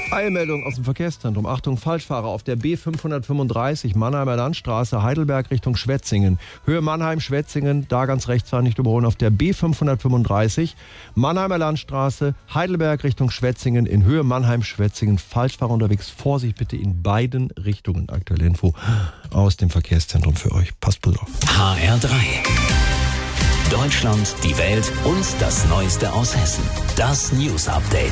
Eilmeldung aus dem Verkehrszentrum. Achtung, Falschfahrer auf der B535 Mannheimer Landstraße, Heidelberg Richtung Schwetzingen. Höhe Mannheim-Schwetzingen, da ganz rechts fahren, nicht überholen. Auf der B535 Mannheimer Landstraße, Heidelberg Richtung Schwetzingen, in Höhe Mannheim-Schwetzingen. Falschfahrer unterwegs. Vorsicht bitte in beiden Richtungen. Aktuelle Info aus dem Verkehrszentrum für euch. Passt gut auf. HR3. Deutschland, die Welt und das Neueste aus Hessen. Das News Update.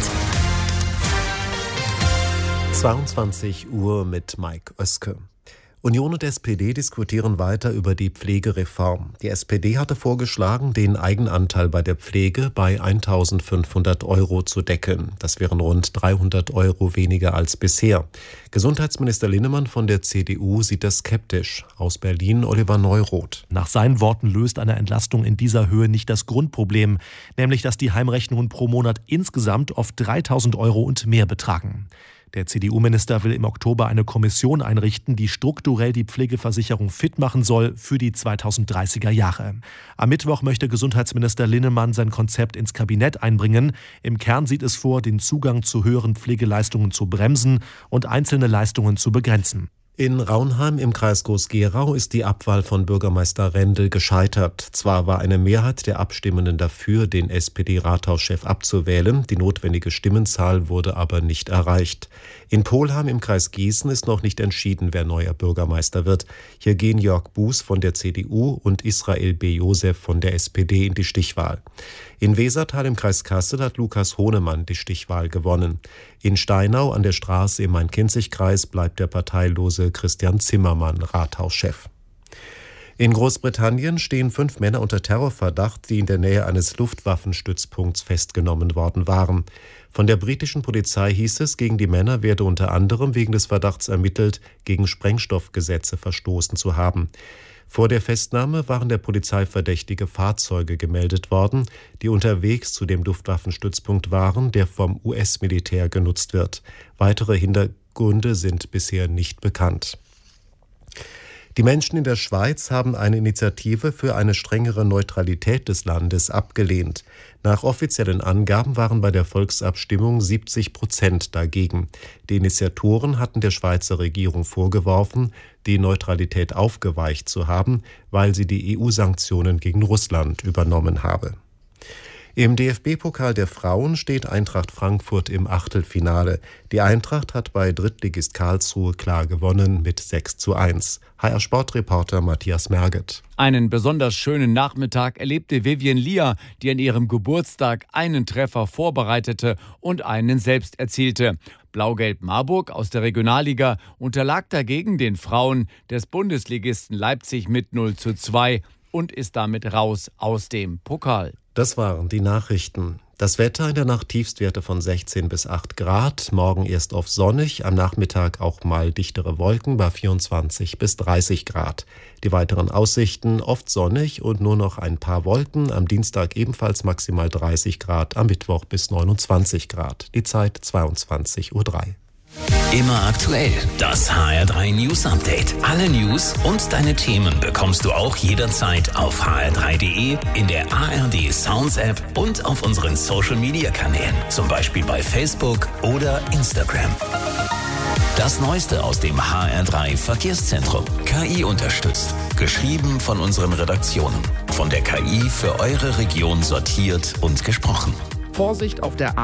22 Uhr mit Mike Oeske. Union und SPD diskutieren weiter über die Pflegereform. Die SPD hatte vorgeschlagen, den Eigenanteil bei der Pflege bei 1.500 € zu deckeln. Das wären rund 300 € weniger als bisher. Gesundheitsminister Linnemann von der CDU sieht das skeptisch. Aus Berlin Oliver Neuroth. Nach seinen Worten löst eine Entlastung in dieser Höhe nicht das Grundproblem, nämlich dass die Heimrechnungen pro Monat insgesamt oft 3.000 € und mehr betragen. Der CDU-Minister will im Oktober eine Kommission einrichten, die strukturell die Pflegeversicherung fit machen soll für die 2030er Jahre. Am Mittwoch möchte Gesundheitsminister Linnemann sein Konzept ins Kabinett einbringen. Im Kern sieht es vor, den Zugang zu höheren Pflegeleistungen zu bremsen und einzelne Leistungen zu begrenzen. In Raunheim im Kreis Groß-Gerau ist die Abwahl von Bürgermeister Rendel gescheitert. Zwar war eine Mehrheit der Abstimmenden dafür, den SPD-Rathauschef abzuwählen, die notwendige Stimmenzahl wurde aber nicht erreicht. In Polheim im Kreis Gießen ist noch nicht entschieden, wer neuer Bürgermeister wird. Hier gehen Jörg Buß von der CDU und Israel B. Josef von der SPD in die Stichwahl. In Wesertal im Kreis Kassel hat Lukas Hohnemann die Stichwahl gewonnen. In Steinau an der Straße im Main-Kinzig-Kreis bleibt der parteilose Christian Zimmermann Rathauschef. In Großbritannien stehen 5 Männer unter Terrorverdacht, die in der Nähe eines Luftwaffenstützpunkts festgenommen worden waren. Von der britischen Polizei hieß es, gegen die Männer werde unter anderem wegen des Verdachts ermittelt, gegen Sprengstoffgesetze verstoßen zu haben. Vor der Festnahme waren der Polizei verdächtige Fahrzeuge gemeldet worden, die unterwegs zu dem Luftwaffenstützpunkt waren, der vom US-Militär genutzt wird. Weitere Hintergründe sind bisher nicht bekannt. Die Menschen in der Schweiz haben eine Initiative für eine strengere Neutralität des Landes abgelehnt. Nach offiziellen Angaben waren bei der Volksabstimmung 70% dagegen. Die Initiatoren hatten der Schweizer Regierung vorgeworfen, die Neutralität aufgeweicht zu haben, weil sie die EU-Sanktionen gegen Russland übernommen habe. Im DFB-Pokal der Frauen steht Eintracht Frankfurt im Achtelfinale. Die Eintracht hat bei Drittligist Karlsruhe klar gewonnen mit 6:1. HR-Sportreporter Matthias Merget. Einen besonders schönen Nachmittag erlebte Vivien Lier, die an ihrem Geburtstag einen Treffer vorbereitete und einen selbst erzielte. Blau-Gelb Marburg aus der Regionalliga unterlag dagegen den Frauen des Bundesligisten Leipzig mit 0:2 und ist damit raus aus dem Pokal. Das waren die Nachrichten. Das Wetter in der Nacht Tiefstwerte von 16 bis 8 Grad. Morgen erst oft sonnig, am Nachmittag auch mal dichtere Wolken bei 24 bis 30 Grad. Die weiteren Aussichten oft sonnig und nur noch ein paar Wolken. Am Dienstag ebenfalls maximal 30 Grad, am Mittwoch bis 29 Grad. Die Zeit 22:03 Uhr. Immer aktuell. Das HR3 News Update. Alle News und deine Themen bekommst du auch jederzeit auf hr3.de, in der ARD Sounds App und auf unseren Social Media Kanälen, zum Beispiel bei Facebook oder Instagram. Das Neueste aus dem HR3 Verkehrszentrum. KI unterstützt. Geschrieben von unseren Redaktionen. Von der KI für eure Region sortiert und gesprochen. Vorsicht auf der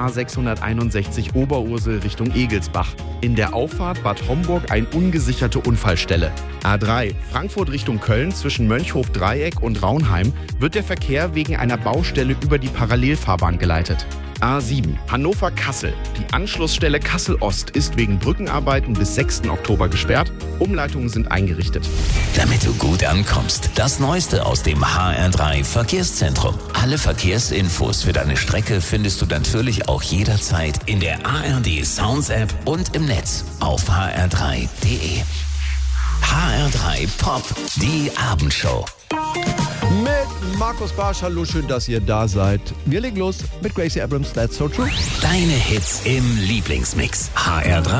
A661 Oberursel Richtung Egelsbach. In der Auffahrt Bad Homburg eine ungesicherte Unfallstelle. A3 Frankfurt Richtung Köln zwischen Mönchhof-Dreieck und Raunheim wird der Verkehr wegen einer Baustelle über die Parallelfahrbahn geleitet. A7 Hannover-Kassel. Die Anschlussstelle Kassel-Ost ist wegen Brückenarbeiten bis 6. Oktober gesperrt. Umleitungen sind eingerichtet. Damit du gut ankommst, das Neueste aus dem HR3 Verkehrszentrum. Alle Verkehrsinfos für deine Strecke findest du natürlich auch jederzeit in der ARD Sounds App und im Netz auf hr3.de. HR3 Pop, die Abendshow. Mit Markus Barsch, hallo, schön, dass ihr da seid. Wir legen los mit Gracie Abrams, That's So True. Deine Hits im Lieblingsmix. HR3